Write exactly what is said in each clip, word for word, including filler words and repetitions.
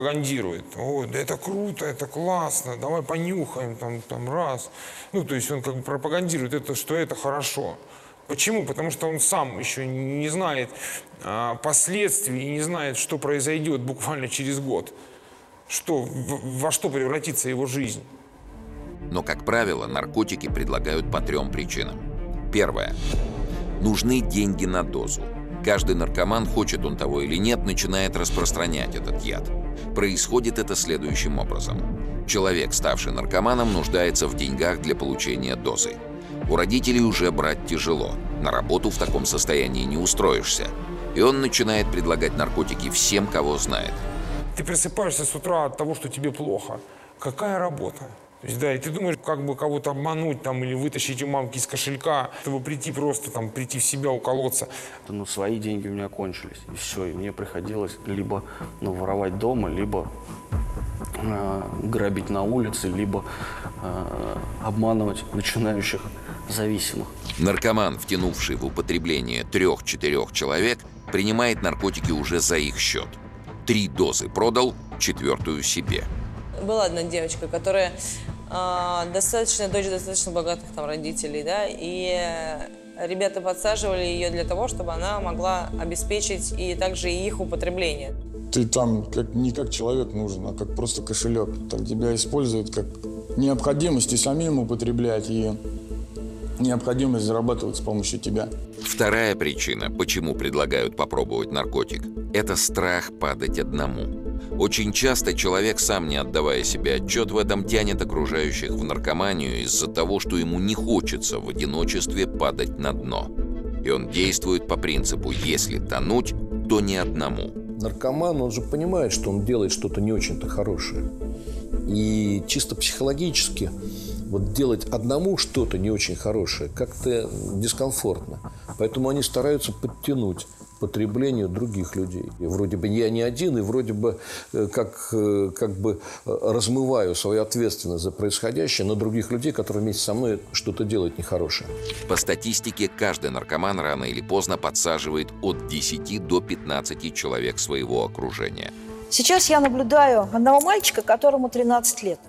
пропагандирует. Ой, да это круто, это классно, давай понюхаем, там, там раз. Ну, то есть он как бы пропагандирует это, что это хорошо. Почему? Потому что он сам еще не знает а, последствий и не знает, что произойдет буквально через год. Что, в, во что превратится его жизнь. Но, как правило, наркотики предлагают по трем причинам. Первое. Нужны деньги на дозу. Каждый наркоман, хочет он того или нет, начинает распространять этот яд. Происходит это следующим образом. Человек, ставший наркоманом, нуждается в деньгах для получения дозы. У родителей уже брать тяжело. На работу в таком состоянии не устроишься. И он начинает предлагать наркотики всем, кого знает. Ты просыпаешься с утра от того, что тебе плохо. Какая работа? То есть, да, и ты думаешь, как бы кого-то обмануть там, или вытащить у мамки из кошелька, чтобы прийти просто там, прийти в себя, уколоться. Ну, свои деньги у меня кончились, и все. И мне приходилось либо ну, воровать дома, либо э, грабить на улице, либо э, обманывать начинающих зависимых. Наркоман, втянувший в употребление трех-четырех человек, принимает наркотики уже за их счет. Три дозы продал, четвертую себе. Была одна девочка, которая э, достаточно, дочь достаточно богатых там родителей, да, и ребята подсаживали ее для того, чтобы она могла обеспечить и также и их употребление. Ты там как, не как человек нужен, а как просто кошелек. Так тебя используют как необходимость и самим употреблять, и необходимость зарабатывать с помощью тебя. Вторая причина, почему предлагают попробовать наркотик, это страх падать одному. Очень часто человек, сам не отдавая себе отчет в этом, тянет окружающих в наркоманию из-за того, что ему не хочется в одиночестве падать на дно. И он действует по принципу «если тонуть, то не одному». Наркоман, он же понимает, что он делает что-то не очень-то хорошее. И чисто психологически вот делать одному что-то не очень хорошее как-то дискомфортно. Поэтому они стараются подтянуть потреблению других людей. И вроде бы я не один, и вроде бы как, как бы размываю свою ответственность за происходящее на других людей, которые вместе со мной что-то делают нехорошее. По статистике, каждый наркоман рано или поздно подсаживает от десяти до пятнадцати человек своего окружения. Сейчас я наблюдаю одного мальчика, которому тринадцать лет.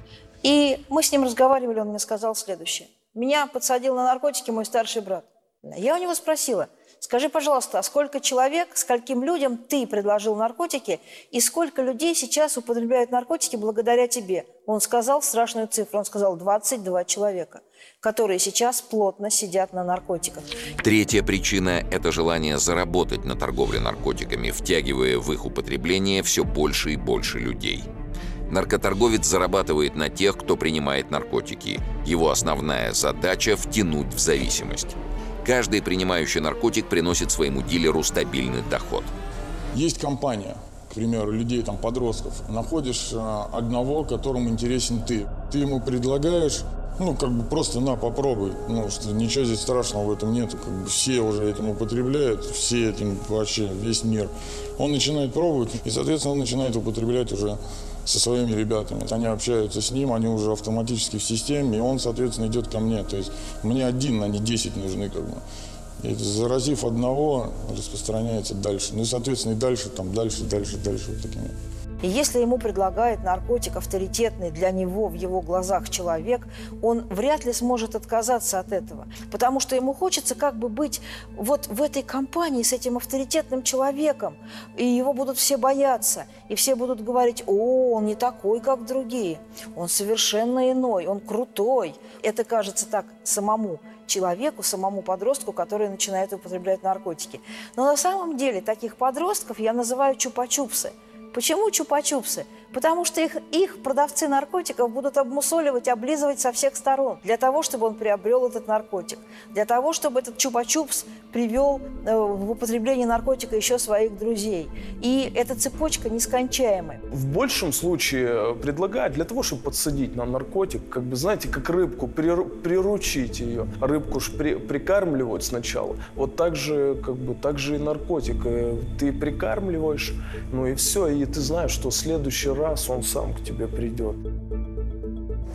И мы с ним разговаривали, он мне сказал следующее. Меня подсадил на наркотики мой старший брат. Я у него спросила: скажи, пожалуйста, а сколько человек, скольким людям ты предложил наркотики, и сколько людей сейчас употребляют наркотики благодаря тебе? Он сказал страшную цифру, он сказал двадцать два человека, которые сейчас плотно сидят на наркотиках. Третья причина – это желание заработать на торговле наркотиками, втягивая в их употребление все больше и больше людей. Наркоторговец зарабатывает на тех, кто принимает наркотики. Его основная задача – втянуть в зависимость. Каждый принимающий наркотик приносит своему дилеру стабильный доход. Есть компания, к примеру, людей, там, подростков. Находишь а, одного, которому интересен ты. Ты ему предлагаешь, ну, как бы просто на, попробуй. Ну, что ничего здесь страшного в этом нету. Как бы все уже этим употребляют, все этим вообще, весь мир. Он начинает пробовать, и, соответственно, он начинает употреблять уже со своими ребятами. Они общаются с ним, они уже автоматически в системе, и он, соответственно, идет ко мне. То есть мне один, а не десять нужны, как бы. И заразив одного, распространяется дальше. Ну и, соответственно, и дальше, там, дальше, дальше, дальше вот такими. И если ему предлагает наркотик авторитетный для него в его глазах человек, он вряд ли сможет отказаться от этого. Потому что ему хочется как бы быть вот в этой компании с этим авторитетным человеком. И его будут все бояться. И все будут говорить: о, он не такой, как другие. Он совершенно иной, он крутой. Это кажется так самому человеку, самому подростку, который начинает употреблять наркотики. Но на самом деле таких подростков я называю чупа-чупсы. Почему чупа-чупсы? Потому что их, их продавцы наркотиков будут обмусоливать, облизывать со всех сторон для того, чтобы он приобрел этот наркотик, для того, чтобы этот чупа-чупс привел э, в употребление наркотика еще своих друзей. И эта цепочка нескончаемая. В большем случае предлагают для того, чтобы подсадить на наркотик, как бы, знаете, как рыбку, приру, приручить ее. Рыбку ж при, прикармливают сначала. Вот так же, как бы, так же и наркотик. Ты прикармливаешь, ну и все, и ты знаешь, что в следующий раз он сам к тебе придет.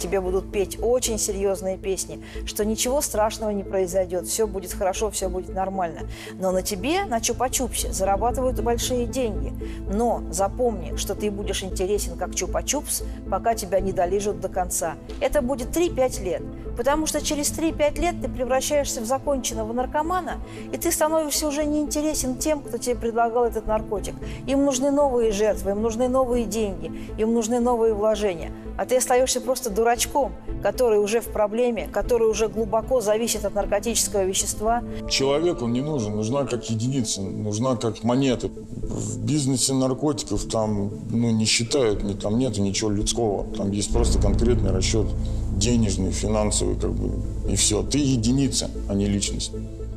тебе будут петь очень серьезные песни, что ничего страшного не произойдет, все будет хорошо, все будет нормально. Но на тебе, на чупа-чупсе, зарабатывают большие деньги. Но запомни, что ты будешь интересен как чупа-чупс, пока тебя не долижут до конца. Это будет три-пять лет. Потому что через три-пять лет ты превращаешься в законченного наркомана, и ты становишься уже неинтересен тем, кто тебе предлагал этот наркотик. Им нужны новые жертвы, им нужны новые деньги, им нужны новые вложения. А ты остаешься просто дурачком, который уже в проблеме, который уже глубоко зависит от наркотического вещества. Человек, он не нужен, нужна как единица, нужна как монета. В бизнесе наркотиков там ну, не считают, не, там нет ничего людского. Там есть просто конкретный расчет денежный, финансовый, как бы, и все. Ты единица, а не личность.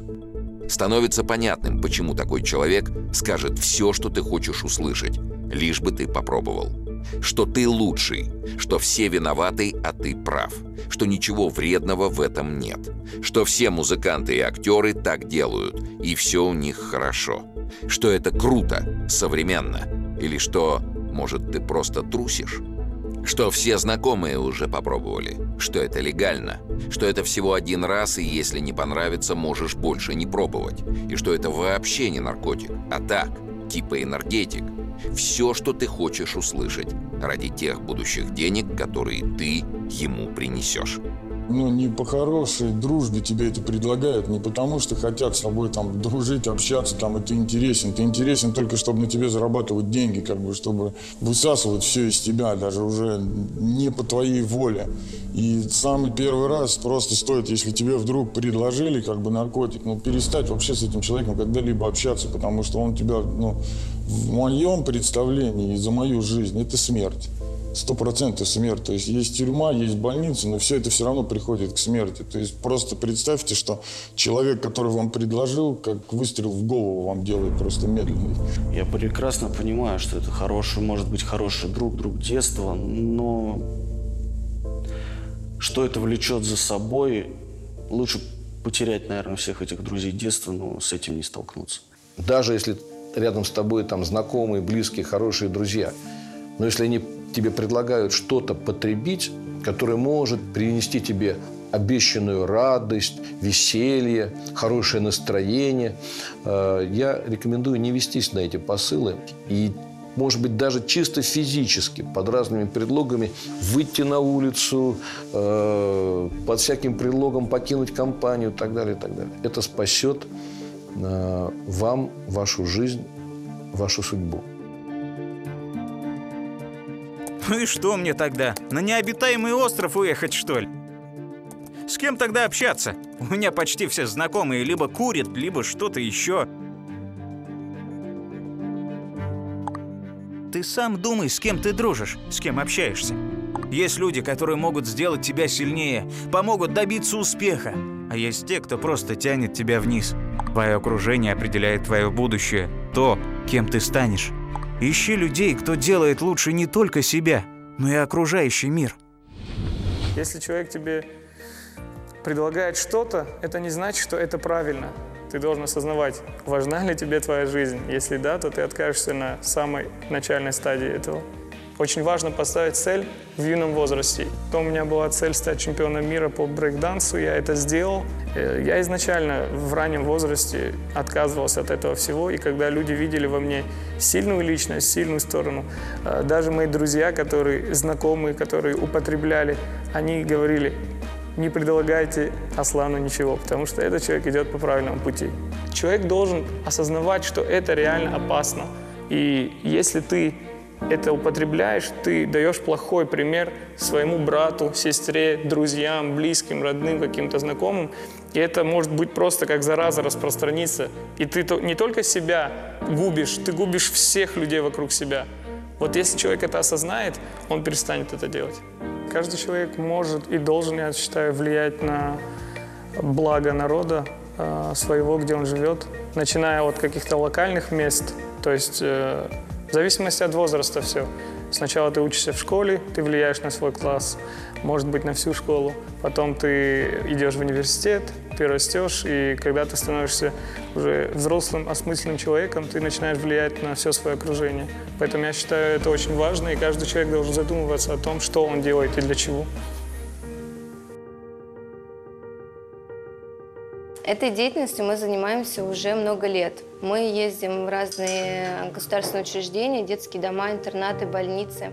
Становится понятным, почему такой человек скажет все, что ты хочешь услышать, лишь бы ты попробовал. Что ты лучший, что все виноваты, а ты прав, что ничего вредного в этом нет, что все музыканты и актеры так делают, и все у них хорошо, что это круто, современно, или что, может, ты просто трусишь, что все знакомые уже попробовали, что это легально, что это всего один раз, и если не понравится, можешь больше не пробовать, и что это вообще не наркотик, а так, типа энергетик. Все, что ты хочешь услышать, ради тех будущих денег, которые ты ему принесешь. Ну, не по хорошей дружбе тебе это предлагают, не потому что хотят с тобой там дружить, общаться, там, и ты интересен. Ты интересен только, чтобы на тебе зарабатывать деньги, как бы, чтобы высасывать все из тебя, даже уже не по твоей воле. И самый первый раз просто стоит, если тебе вдруг предложили, как бы, наркотик, ну, перестать вообще с этим человеком когда-либо общаться, потому что он тебя, ну, в моем представлении и за мою жизнь, это смерть. Сто процентов смерть. То есть есть тюрьма, есть больница, но все это все равно приходит к смерти. То есть просто представьте, что человек, который вам предложил, как выстрел в голову вам делает просто медленный. Я прекрасно понимаю, что это хороший, может быть, хороший друг, друг детства, но что это влечет за собой, лучше потерять, наверное, всех этих друзей детства, но с этим не столкнуться. Даже если рядом с тобой там знакомые, близкие, хорошие друзья, но если они тебе предлагают что-то потребить, которое может принести тебе обещанную радость, веселье, хорошее настроение, я рекомендую не вестись на эти посылы и, может быть, даже чисто физически, под разными предлогами, выйти на улицу, под всяким предлогом покинуть компанию и так далее, и так далее. Это спасет вам вашу жизнь, вашу судьбу. Ну и что мне тогда? На необитаемый остров уехать, что ли? С кем тогда общаться? У меня почти все знакомые либо курят, либо что-то еще. Ты сам думай, с кем ты дружишь, с кем общаешься. Есть люди, которые могут сделать тебя сильнее, помогут добиться успеха. А есть те, кто просто тянет тебя вниз. Твое окружение определяет твое будущее, то, кем ты станешь. Ищи людей, кто делает лучше не только себя, но и окружающий мир. Если человек тебе предлагает что-то, это не значит, что это правильно. Ты должен осознавать, важна ли тебе твоя жизнь. Если да, то ты откажешься на самой начальной стадии этого. Очень важно поставить цель в юном возрасте. То у меня была цель стать чемпионом мира по брейк-дансу, я это сделал. Я изначально в раннем возрасте отказывался от этого всего, и когда люди видели во мне сильную личность, сильную сторону, даже мои друзья, которые знакомые, которые употребляли, они говорили: не предлагайте Аслану ничего, потому что этот человек идет по правильному пути. Человек должен осознавать, что это реально опасно. И если ты это употребляешь, ты даешь плохой пример своему брату, сестре, друзьям, близким, родным, каким-то знакомым. И это может быть просто как зараза распространиться. И ты не только себя губишь, ты губишь всех людей вокруг себя. Вот если человек это осознает, он перестанет это делать. Каждый человек может и должен, я считаю, влиять на благо народа э, своего, где он живет, начиная от каких-то локальных мест, то есть э, в зависимости от возраста все. Сначала ты учишься в школе, ты влияешь на свой класс, может быть, на всю школу. Потом ты идешь в университет, ты растешь, и когда ты становишься уже взрослым, осмысленным человеком, ты начинаешь влиять на все свое окружение. Поэтому я считаю, это очень важно, и каждый человек должен задумываться о том, что он делает и для чего. Этой деятельностью мы занимаемся уже много лет. Мы ездим в разные государственные учреждения, детские дома, интернаты, больницы.